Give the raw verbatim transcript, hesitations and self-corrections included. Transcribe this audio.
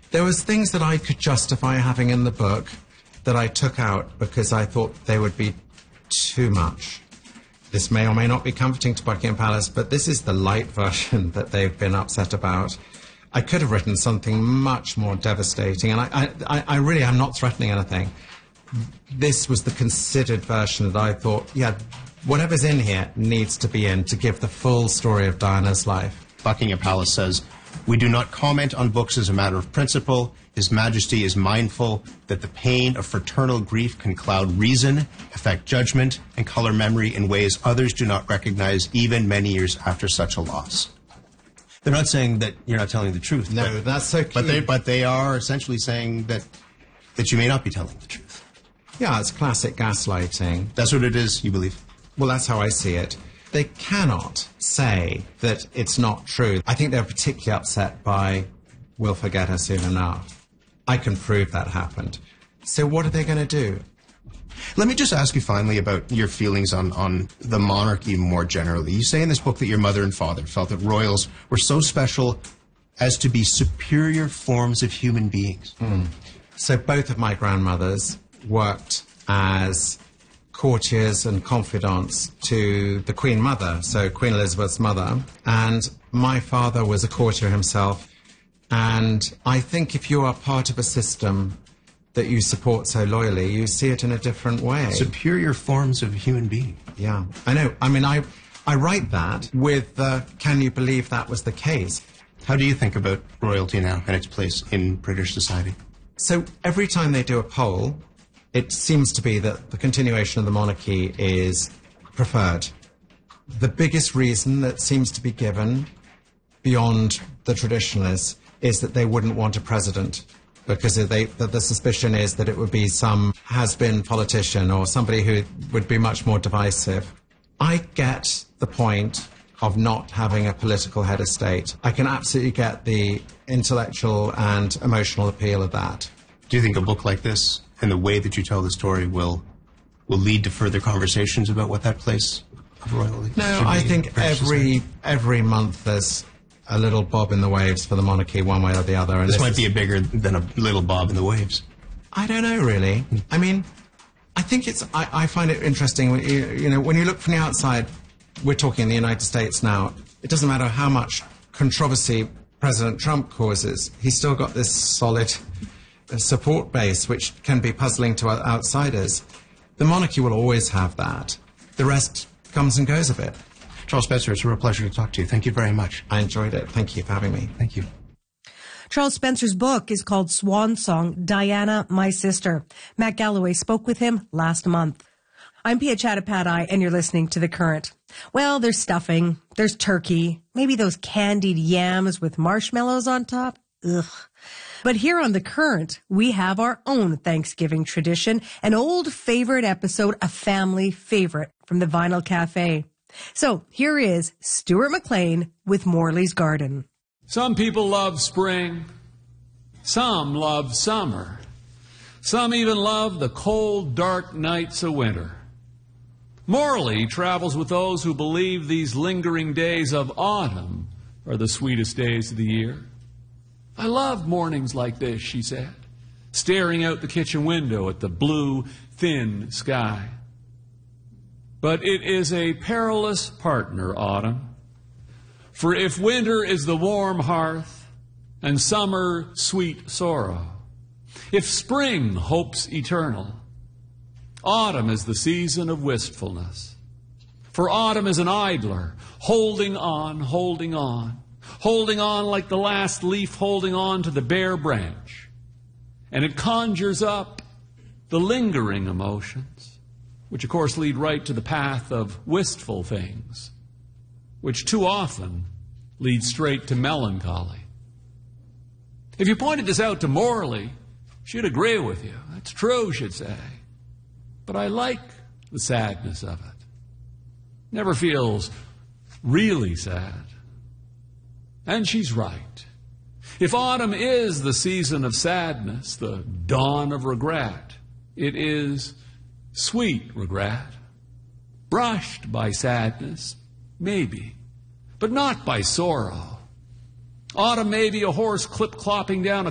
There was things that I could justify having in the book that I took out because I thought they would be too much. This may or may not be comforting to Buckingham Palace, but this is the light version that they've been upset about. I could have written something much more devastating, and I, I, I really am not threatening anything. This was the considered version that I thought, yeah, whatever's in here needs to be in to give the full story of Diana's life. Buckingham Palace says, "We do not comment on books as a matter of principle. His Majesty is mindful that the pain of fraternal grief can cloud reason, affect judgment, and color memory in ways others do not recognize even many years after such a loss." They're not saying that you're not telling the truth. No, but, that's so key. But they, but they are essentially saying that, that you may not be telling the truth. Yeah, it's classic gaslighting. That's what it is, you believe? Well, that's how I see it. They cannot say that it's not true. I think they're particularly upset by "we'll forget her soon enough." I can prove that happened. So what are they going to do? Let me just ask you finally about your feelings on, on the monarchy more generally. You say in this book that your mother and father felt that royals were so special as to be superior forms of human beings. Mm. So both of my grandmothers worked as courtiers and confidants to the Queen Mother, so Queen Elizabeth's mother, and my father was a courtier himself. And I think if you are part of a system that you support so loyally, you see it in a different way. Superior forms of human being. Yeah, I know. I mean, I, I write that with, uh, can you believe that was the case? How do you think about royalty now and its place in British society? So every time they do a poll, it seems to be that the continuation of the monarchy is preferred. The biggest reason that seems to be given beyond the traditionalists is that they wouldn't want a president, because they, the, the suspicion is that it would be some has-been politician or somebody who would be much more divisive. I get the point of not having a political head of state. I can absolutely get the intellectual and emotional appeal of that. Do you think a book like this and the way that you tell the story will will lead to further conversations about what that place of royalty No, should I be think in British every society? every month there's a little bob in the waves for the monarchy, one way or the other. And This, this might is, be a bigger than a little bob in the waves. I don't know, really. I mean, I think it's. I, I find it interesting. When you, you know, when you look from the outside, we're talking in the United States now. It doesn't matter how much controversy President Trump causes. He's still got this solid support base, which can be puzzling to outsiders. The monarchy will always have that. The rest comes and goes a bit. Charles Spencer, it's a real pleasure to talk to you. Thank you very much. I enjoyed it. Thank you for having me. Thank you. Charles Spencer's book is called Swan Song, Diana, My Sister. Matt Galloway spoke with him last month. I'm Pia Chattopadhyay, and you're listening to The Current. Well, there's stuffing, there's turkey, maybe those candied yams with marshmallows on top. Ugh. But here on The Current, we have our own Thanksgiving tradition, an old favorite episode, a family favorite from the Vinyl Cafe. So here is Stuart McLean with Morley's Garden. Some people love spring. Some love summer. Some even love the cold, dark nights of winter. Morley travels with those who believe these lingering days of autumn are the sweetest days of the year. I love mornings like this, she said, staring out the kitchen window at the blue, thin sky. But it is a perilous partner, autumn. For if winter is the warm hearth and summer sweet sorrow, if spring hope's eternal, autumn is the season of wistfulness. For autumn is an idler, holding on, holding on, holding on like the last leaf holding on to the bare branch. And it conjures up the lingering emotions, which of course lead right to the path of wistful things, which too often lead straight to melancholy. If you pointed this out to Morley, she'd agree with you. That's true, she'd say. But I like the sadness of it. Never feels really sad. And she's right. If autumn is the season of sadness, the dawn of regret, it is sweet regret, brushed by sadness, maybe, but not by sorrow. Autumn may be a horse clip-clopping down a